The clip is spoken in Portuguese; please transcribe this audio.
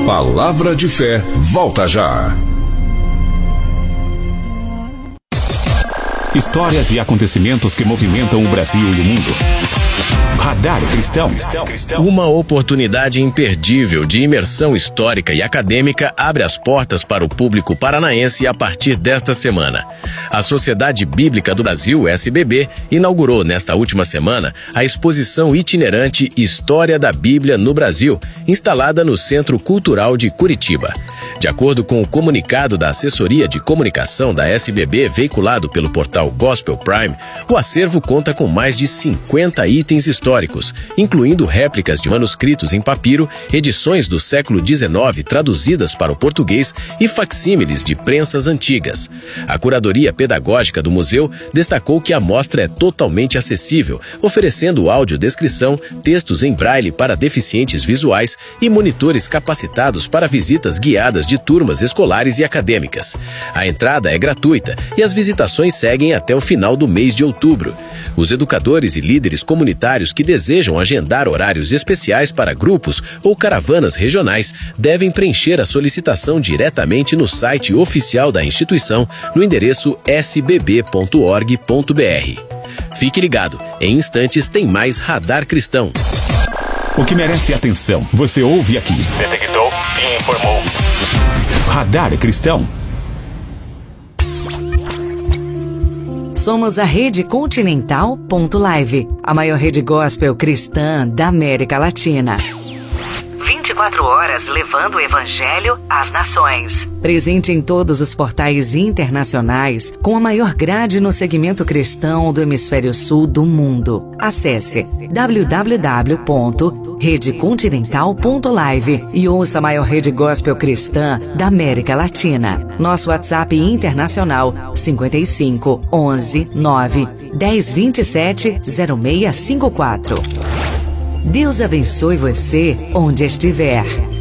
Palavra de Fé, volta já. Histórias e acontecimentos que movimentam o Brasil e o mundo. Radar Cristão. Uma oportunidade imperdível de imersão histórica e acadêmica abre as portas para o público paranaense a partir desta semana. A Sociedade Bíblica do Brasil, SBB, inaugurou nesta última semana a exposição itinerante História da Bíblia no Brasil, instalada no Centro Cultural de Curitiba. De acordo com o comunicado da Assessoria de Comunicação da SBB, veiculado pelo portal Gospel Prime, o acervo conta com mais de 50 itens históricos, incluindo réplicas de manuscritos em papiro, edições do século XIX traduzidas para o português e facsímiles de prensas antigas. A curadoria pedagógica do museu destacou que a mostra é totalmente acessível, oferecendo audiodescrição, textos em braille para deficientes visuais e monitores capacitados para visitas guiadas de turmas escolares e acadêmicas. A entrada é gratuita e as visitações seguem até o final do mês de outubro. Os educadores e líderes comunitários que desejam agendar horários especiais para grupos ou caravanas regionais devem preencher a solicitação diretamente no site oficial da instituição no endereço sbb.org.br. Fique ligado, em instantes tem mais Radar Cristão. O que merece atenção, você ouve aqui. Detectou e informou. Radar Cristão. Somos a Rede Continental.live, a maior rede gospel cristã da América Latina. 24 horas levando o Evangelho às nações. Presente em todos os portais internacionais, com a maior grade no segmento cristão do hemisfério sul do mundo. Acesse www.redecontinental.live e ouça a maior rede gospel cristã da América Latina. Nosso WhatsApp internacional 55 11 9 10 27 0654. Deus abençoe você onde estiver.